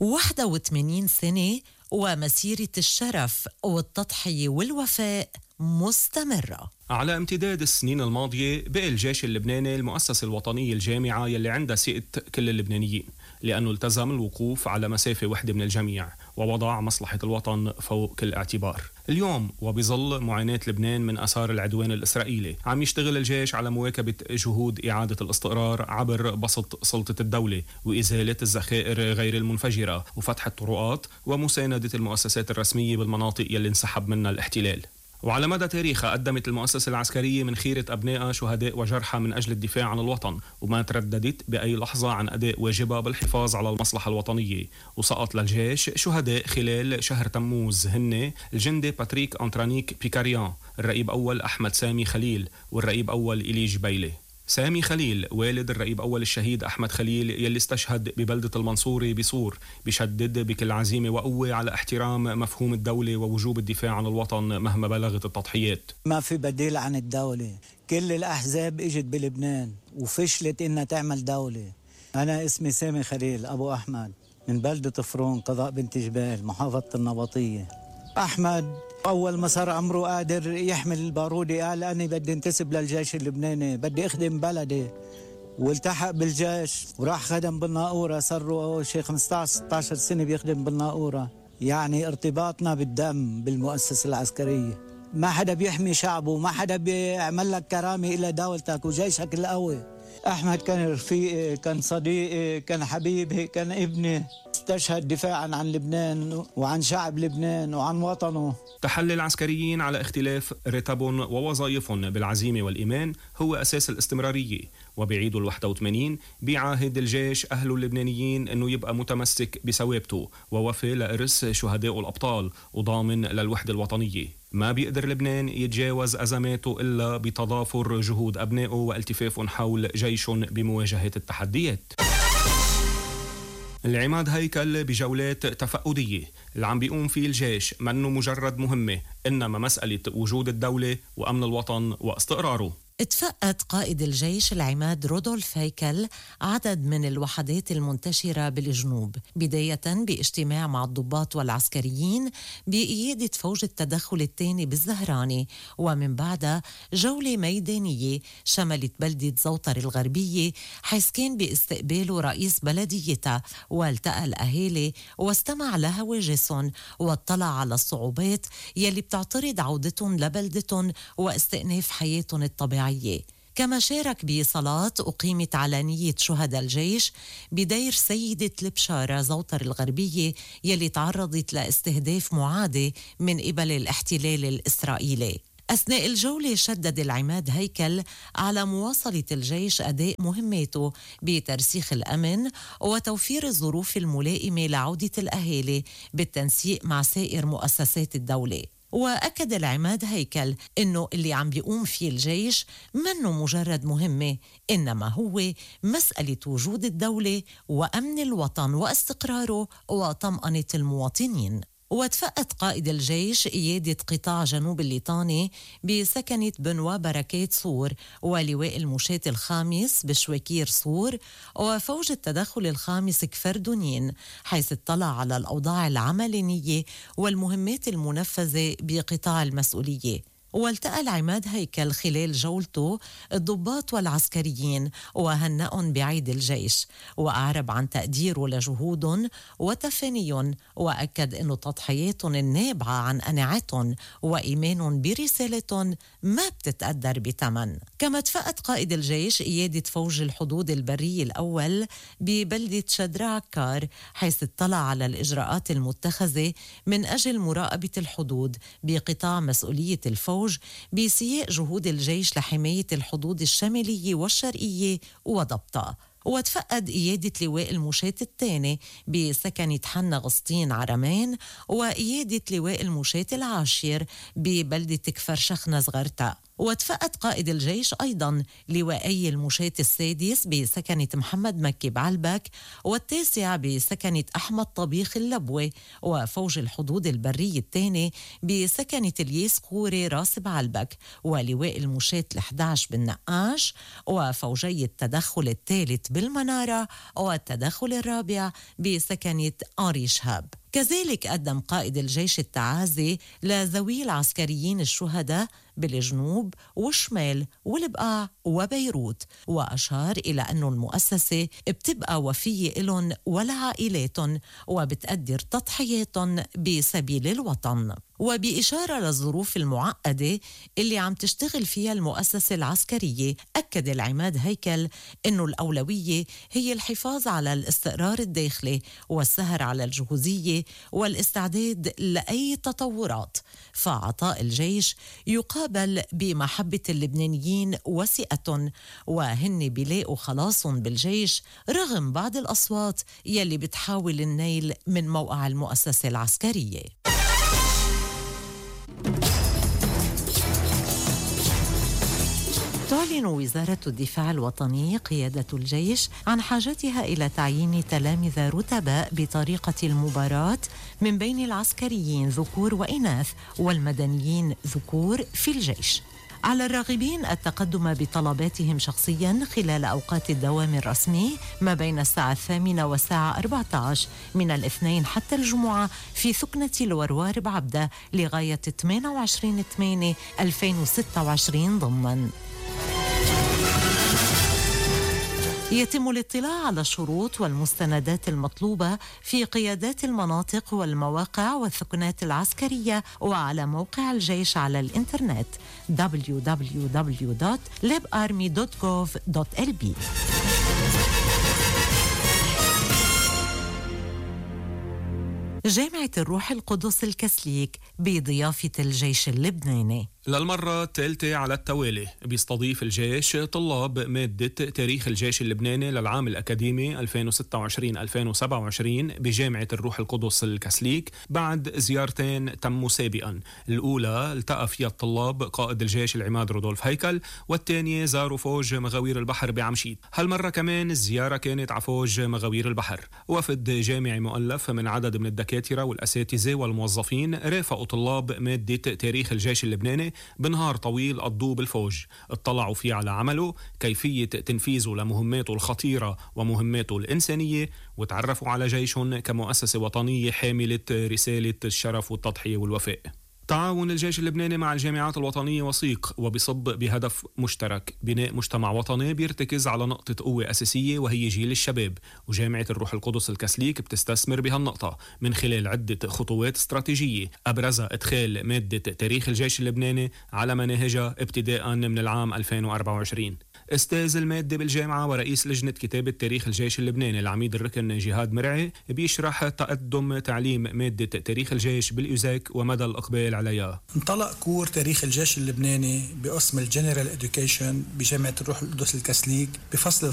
81 سنة ومسيرة الشرف والتضحية والوفاء مستمرة. على امتداد السنين الماضية بقى الجيش اللبناني المؤسسة الوطنية الجامعة يلي عندها ثقة كل اللبنانيين، لأنه التزم الوقوف على مسافة واحدة من الجميع ووضع مصلحة الوطن فوق كل اعتبار. اليوم وبظل معاناة لبنان من آثار العدوان الإسرائيلي عم يشتغل الجيش على مواكبة جهود إعادة الاستقرار عبر بسط سلطة الدولة وإزالة الذخائر غير المنفجرة وفتح الطرقات ومساندة المؤسسات الرسمية بالمناطق يلي انسحب منها الاحتلال. وعلى مدى تاريخها قدمت المؤسسة العسكرية من خيرة أبنائها شهداء وجرحى من أجل الدفاع عن الوطن، وما ترددت بأي لحظة عن أداء واجبها بالحفاظ على المصلحة الوطنية. وسقط للجيش شهداء خلال شهر تموز هن الجندي باتريك أنترانيك بيكاريان، الرئيب أول أحمد سامي خليل، والرئيب أول إلي جبيلي. سامي خليل والد الرئيب أول الشهيد أحمد خليل يلي استشهد ببلدة المنصورة بصور، بيشدد بكل عزيمة وقوة على احترام مفهوم الدولة ووجوب الدفاع عن الوطن مهما بلغت التضحيات. ما في بديل عن الدولة، كل الأحزاب اجت بلبنان وفشلت إنها تعمل دولة. أنا اسمي سامي خليل أبو أحمد من بلدة فرون قضاء بنت جبال محافظة النبطية. أحمد أول ما صار عمره قادر يحمل البارودة قال أنا بدي انتسب للجيش اللبناني، بدي أخدم بلدي، والتحق بالجيش وراح خدم بالناقورة. صار له شي 15-16 سنة بيخدم بالناقورة. يعني ارتباطنا بالدم بالمؤسسة العسكرية. ما حدا بيحمي شعبه، ما حدا بيعمل لك كرامة إلا دولتك وجيشك القوي. أحمد كان رفيقي، كان صديقي، كان حبيبي، كان ابني. استشهد دفاعا عن لبنان وعن شعب لبنان وعن وطنه. تحلي العسكريين على اختلاف رتبهم ووظائفهم بالعزيمة والإيمان هو أساس الاستمرارية. وبعيد 81 بيعاهد الجيش أهل اللبنانيين أنه يبقى متمسك بثوابته ووفي لإرث شهداء الأبطال وضامن للوحدة الوطنية. ما بيقدر لبنان يتجاوز أزماته إلا بتضافر جهود أبنائه والتفافهم حول جيش بمواجهة التحديات. العماد هيكل بجولات تفقدية اللي عم بيقوم فيه الجيش منه مجرد مهمة، إنما مسألة وجود الدولة وأمن الوطن واستقراره. اتفقد قائد الجيش العماد رودولف هيكل عدد من الوحدات المنتشرة بالجنوب، بداية باجتماع مع الضباط والعسكريين بقيادة فوج التدخل الثاني بالزهراني، ومن بعدها جولة ميدانية شملت بلدة زوطر الغربية حيث كان باستقباله رئيس بلديتها، والتقى الأهالي واستمع لهواجسهم واطلع على الصعوبات يلي بتعترض عودتهم لبلدتهم واستئناف حياتهم الطبيعية. كما شارك بصلاة أقيمت على نية شهداء الجيش بدير سيدة البشارة زوطر الغربية يلي تعرضت لاستهداف معادي من قبل الاحتلال الإسرائيلي. أثناء الجولة شدد العماد هيكل على مواصلة الجيش أداء مهماته بترسيخ الأمن وتوفير الظروف الملائمة لعودة الأهالي بالتنسيق مع سائر مؤسسات الدولة. وأكد العماد هيكل إنه اللي عم بيقوم فيه الجيش منه مجرد مهمة، إنما هو مسألة وجود الدولة وأمن الوطن واستقراره وطمأنة المواطنين. وتفقد قائد الجيش قيادة قطاع جنوب الليطاني بسكنة بنوا بركات صور ولواء المشاة الخامس بشوكير صور وفوج التدخل الخامس كفر دونين، حيث اطلع على الأوضاع العملية والمهمات المنفذة بقطاع المسؤولية. والتقى العماد هيكل خلال جولته الضباط والعسكريين وهنأهم بعيد الجيش، وأعرب عن تقديره لجهودهم وتفانيهم، وأكد أنه تضحياتهم النابعة عن قناعتهم وإيمانهم برسالتهم ما بتتقدر بثمن. كما تفقد قائد الجيش قيادة فوج الحدود البرية الأول ببلدة شدراكار، حيث اطلع على الإجراءات المتخذة من أجل مراقبة الحدود بقطاع مسؤولية الفوج بسياق جهود الجيش لحماية الحدود الشمالية والشرقية وضبطها. وتفقد قيادة لواء المشاة الثاني بسكنة حنا غسطين عرمان وقيادة لواء المشاة العاشر ببلدة كفر شخنة صغرتا. واتفقد قائد الجيش أيضا لواءي المشاة السادس بسكنة محمد مكي بعلبك، والتاسع بسكنة أحمد طبيخ اللبوة، وفوج الحدود البرية الثاني بسكنة الياس قوري راس بعلبك، ولواء المشاة ال11 بالنقاش، وفوجي التدخل الثالث بالمنارة، والتدخل الرابع بسكنة آري شهاب. كذلك قدم قائد الجيش التعازي لذوي العسكريين الشهداء بالجنوب والشمال والبقاع وبيروت، وأشار إلى أن المؤسسة بتبقى وفية لهم ولعائلاتهم وبتقدر تضحياتهم بسبيل الوطن. وبإشارة للظروف المعقدة اللي عم تشتغل فيها المؤسسة العسكرية، أكد العماد هيكل أنه الأولوية هي الحفاظ على الاستقرار الداخلي والسهر على الجهوزية والاستعداد لأي تطورات، فعطاء الجيش يقابل بمحبة اللبنانيين وثقتهم، وهن بيلاقوا خلاصهم بالجيش رغم بعض الأصوات يلي بتحاول النيل من موقع المؤسسة العسكرية. تعلن وزارة الدفاع الوطني قيادة الجيش عن حاجتها إلى تعيين تلامذة رتباء بطريقة المباراة من بين العسكريين ذكور وإناث والمدنيين ذكور في الجيش. على الراغبين التقدم بطلباتهم شخصيا خلال أوقات الدوام الرسمي ما بين الساعة 8 والساعة 14 من الاثنين حتى الجمعة في ثكنة الوروار بعبدة لغاية 28/8/2026 ضمن. يتم الاطلاع على الشروط والمستندات المطلوبة في قيادات المناطق والمواقع والثكنات العسكرية وعلى موقع الجيش على الإنترنت www.libarmy.gov.lb. جامعة الروح القدس الكاثوليك بضيافة الجيش اللبناني. للمرة الثالثة على التوالي بيستضيف الجيش طلاب مادة تاريخ الجيش اللبناني للعام الأكاديمي 2026-2027 بجامعة الروح القدس الكاثوليك بعد زيارتين تموا سابقا. الأولى التقى فيها الطلاب قائد الجيش العماد رودولف هيكل، والثانية زاروا فوج مغاوير البحر بعمشيد. هالمرة كمان الزيارة كانت على فوج مغاوير البحر. وفد جامعي مؤلف من عدد من الدكاترة والأساتذة والموظفين رافقوا طلاب مادة تاريخ الجيش اللبناني بنهار طويل قضوه بالفوج، اطلعوا فيه على عمله، كيفية تنفيذه لمهماته الخطيرة ومهماته الإنسانية، وتعرفوا على جيشهم كمؤسسة وطنية حاملة رسالة الشرف والتضحية والوفاء. تعاون الجيش اللبناني مع الجامعات الوطنية وثيق وبصب بهدف مشترك، بناء مجتمع وطني بيرتكز على نقطة قوة أساسية وهي جيل الشباب، وجامعة الروح القدس الكاثوليك بتستثمر بهالنقطة من خلال عدة خطوات استراتيجية أبرزها إدخال مادة تاريخ الجيش اللبناني على مناهجها ابتداء من العام 2024. استاذ المادة بالجامعة ورئيس لجنة كتابة تاريخ الجيش اللبناني العميد الركن جهاد مرعي بيشرح تقدم تعليم مادة تاريخ الجيش بالإوزاك ومدى الإقبال عليها. انطلق كور تاريخ الجيش اللبناني بقسم الجنرال إدوكيشن بجامعة الروح القدس الكاثوليك بفصل